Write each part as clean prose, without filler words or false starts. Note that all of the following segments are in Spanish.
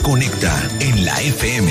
conecta en la FM.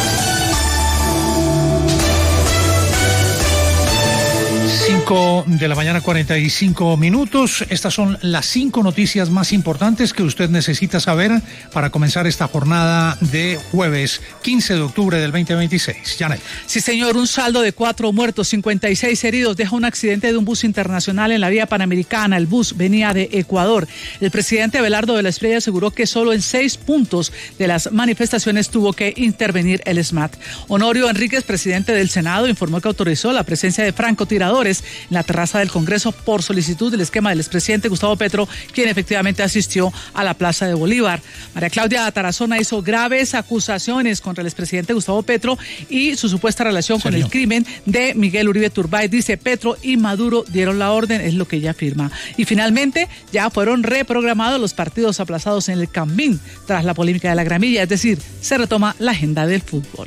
5:45 a.m. Estas son las 5 noticias más importantes que usted necesita saber para comenzar esta jornada de jueves 15 de octubre del 2026. Janet. Sí, señor, un saldo de 4 muertos, 56 heridos deja un accidente de un bus internacional en la vía panamericana. El bus venía de Ecuador. El presidente Abelardo de la Espriella aseguró que solo en 6 puntos de las manifestaciones tuvo que intervenir el SMAT. Honorio Enríquez, presidente del Senado, informó que autorizó la presencia de francotiradores en la terraza del Congreso por solicitud del esquema del expresidente Gustavo Petro, quien efectivamente asistió a la Plaza de Bolívar. María Claudia Tarazona hizo graves acusaciones contra el expresidente Gustavo Petro y su supuesta relación con el crimen de Miguel Uribe Turbay. Dice: Petro y Maduro dieron la orden, es lo que ella afirma. Y finalmente ya fueron reprogramados los partidos aplazados en el Campín tras la polémica de la gramilla, es decir, se retoma la agenda del fútbol.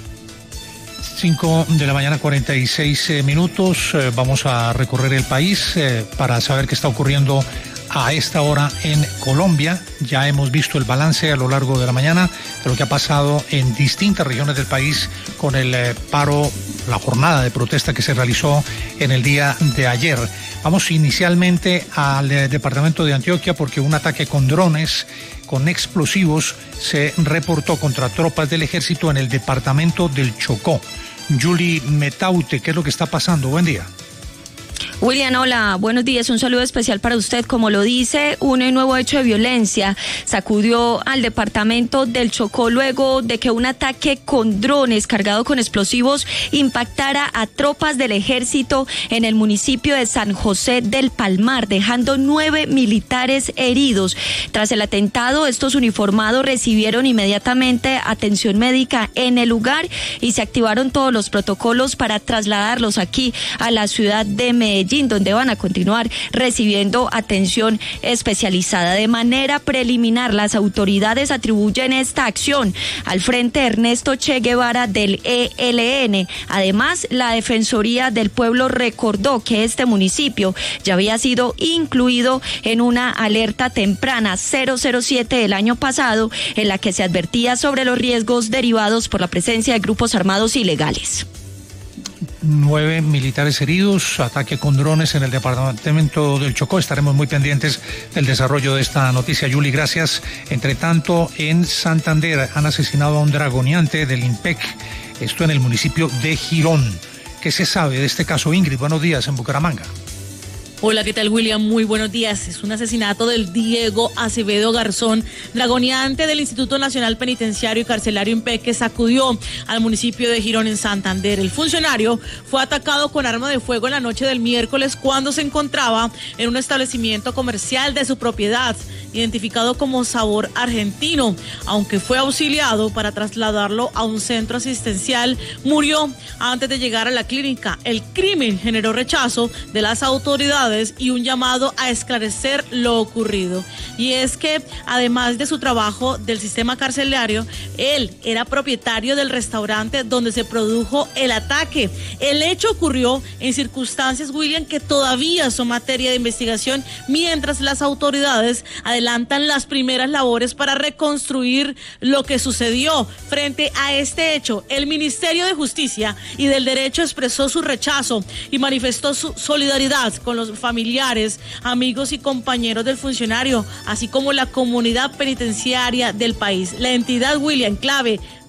5:46 a.m. Vamos a recorrer el país para saber qué está ocurriendo a esta hora en Colombia. Ya hemos visto el balance a lo largo de la mañana de lo que ha pasado en distintas regiones del país con el paro, la jornada de protesta que se realizó en el día de ayer. Vamos inicialmente al departamento de Antioquia porque un ataque con drones con explosivos se reportó contra tropas del ejército en el departamento del Chocó. Julie Metaute, ¿qué es lo que está pasando? Buen día. William, hola, buenos días, un saludo especial para usted. Como lo dice, un nuevo hecho de violencia sacudió al departamento del Chocó luego de que un ataque con drones cargado con explosivos impactara a tropas del ejército en el municipio de San José del Palmar, dejando 9 militares heridos. Tras el atentado, estos uniformados recibieron inmediatamente atención médica en el lugar y se activaron todos los protocolos para trasladarlos aquí a la ciudad de Medellín, donde van a continuar recibiendo atención especializada. De manera preliminar, las autoridades atribuyen esta acción al Frente Ernesto Che Guevara del ELN. Además, la Defensoría del Pueblo recordó que este municipio ya había sido incluido en una alerta temprana 007 del año pasado, en la que se advertía sobre los riesgos derivados por la presencia de grupos armados ilegales. 9 militares heridos, ataque con drones en el departamento del Chocó. Estaremos muy pendientes del desarrollo de esta noticia, Yuli, gracias. Entre tanto, en Santander han asesinado a un dragoneante del IMPEC, esto en el municipio de Girón. ¿Qué se sabe de este caso, Ingrid? Buenos días en Bucaramanga. Hola, ¿qué tal, William? Muy buenos días. Es un asesinato del Diego Acevedo Garzón, dragoneante del Instituto Nacional Penitenciario y Carcelario IMPEC, que sacudió al municipio de Girón en Santander. El funcionario fue atacado con arma de fuego en la noche del miércoles cuando se encontraba en un establecimiento comercial de su propiedad, identificado como Sabor Argentino. Aunque fue auxiliado para trasladarlo a un centro asistencial, murió antes de llegar a la clínica. El crimen generó rechazo de las autoridades y un llamado a esclarecer lo ocurrido. Y es que, además de su trabajo del sistema carcelario, él era propietario del restaurante donde se produjo el ataque. El hecho ocurrió en circunstancias, William, que todavía son materia de investigación, mientras las autoridades adelantan las primeras labores para reconstruir lo que sucedió. Frente a este hecho, el Ministerio de Justicia y del Derecho expresó su rechazo y manifestó su solidaridad con los familiares, amigos y compañeros del funcionario, así como la comunidad penitenciaria del país. La entidad, William, clave